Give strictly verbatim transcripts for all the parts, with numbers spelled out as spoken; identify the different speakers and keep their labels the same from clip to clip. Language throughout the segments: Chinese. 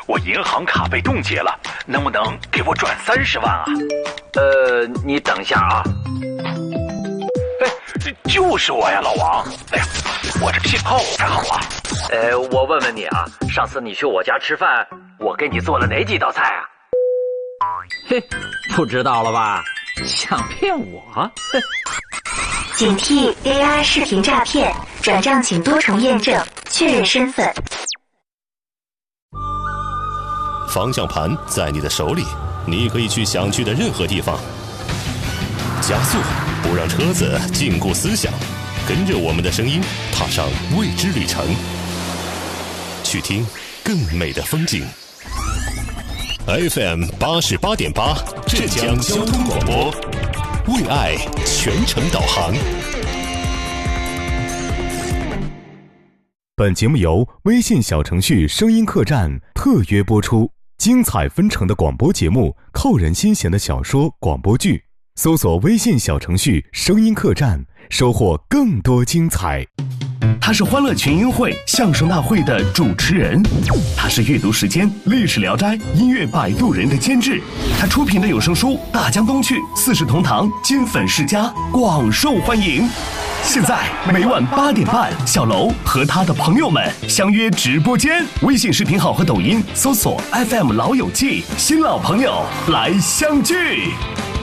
Speaker 1: 我银行卡被冻结了，能不能给我转三十万啊？
Speaker 2: 呃，你等一下啊。
Speaker 1: 哎，就是我呀，老王。哎呀，我这信号不太好啊。
Speaker 2: 呃，我问问你啊，上次你去我家吃饭，我给你做了哪几道菜啊？嘿，不知道了吧？想骗我？
Speaker 3: 警惕 A I 视频诈骗，转账请多重验证，确认身份。
Speaker 4: 方向盘在你的手里，你可以去想去的任何地方。加速，不让车子禁锢思想，跟着我们的声音，踏上未知旅程，去听更美的风景。F M 八十八点八，浙江交通广播，为爱全程导航。
Speaker 5: 本节目由微信小程序声音客栈特约播出，精彩纷呈的广播节目，扣人心弦的小说、广播剧，搜索微信小程序声音客栈，收获更多精彩。
Speaker 6: 他是欢乐群英会相声大会的主持人，他是阅读时间历史聊斋音乐摆渡人的监制，他出品的有声书《大江东去》四世同堂金粉世家广受欢迎。现在每晚八点半，小楼和他的朋友们相约直播间，微信视频号和抖音搜索 F M 老友记，新老朋友来相聚。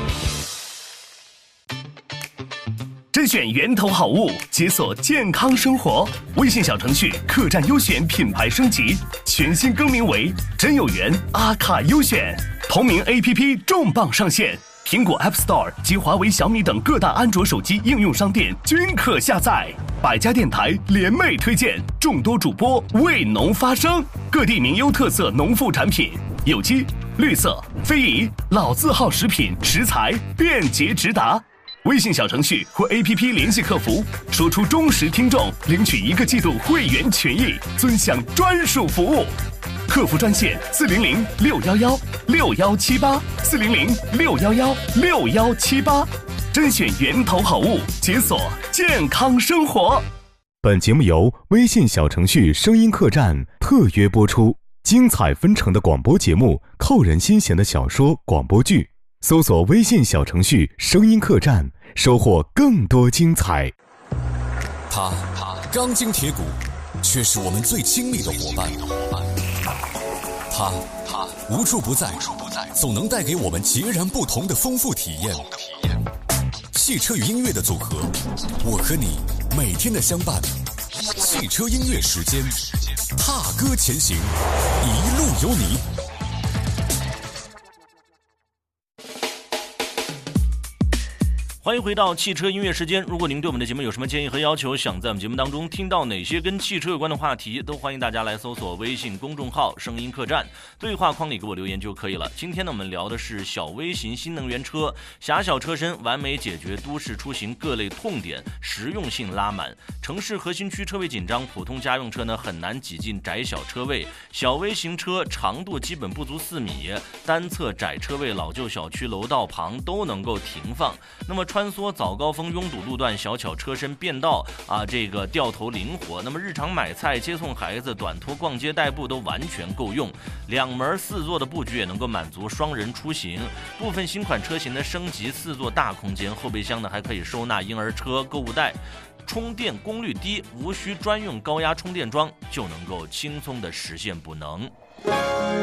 Speaker 6: 甄选源头好物，解锁健康生活。微信小程序客栈优选品牌升级，全新更名为真有缘阿卡优选。同名 A P P 重磅上线，苹果 App Store 及华为、小米等各大安卓手机应用商店均可下载。百家电台联袂推荐，众多主播为农发声，各地名优特色农副产品，有机、绿色、非遗、老字号食品食材便捷直达。微信小程序或 A P P 联系客服，说出忠实听众，领取一个季度会员权益，尊享专属服务。客服专线四零零六幺幺六幺七八四零零六幺幺六幺七八，甄选源头好物，解锁健康生活。
Speaker 5: 本节目由微信小程序声音客栈特约播出，精彩纷呈的广播节目，扣人心弦的小说、广播剧。搜索微信小程序声音客栈，收获更多精彩。
Speaker 7: 他钢筋铁骨，却是我们最亲密的伙伴。他无处不在，总能带给我们截然不同的丰富体验。汽车与音乐的组合，我和你每天的相伴。汽车音乐时间，踏歌前行，一路有你。
Speaker 8: 欢迎回到汽车音乐时间。如果您对我们的节目有什么建议和要求，想在我们节目当中听到哪些跟汽车有关的话题，都欢迎大家来搜索微信公众号声音客栈，对话框里给我留言就可以了。今天呢，我们聊的是小微型新能源车，狭小车身完美解决都市出行各类痛点，实用性拉满。城市核心区车位紧张，普通家用车呢很难挤进窄小车位，小微型车长度基本不足四米，单侧窄车位老旧小区楼道旁都能够停放。那么穿梭早高峰拥堵路段，小巧车身变道啊，这个掉头灵活。那么日常买菜、接送孩子、短途逛街代步都完全够用。两门四座的布局也能够满足双人出行。部分新款车型的升级四座大空间，后备箱呢还可以收纳婴儿车、购物袋。充电功率低，无需专用高压充电桩就能够轻松的实现补能。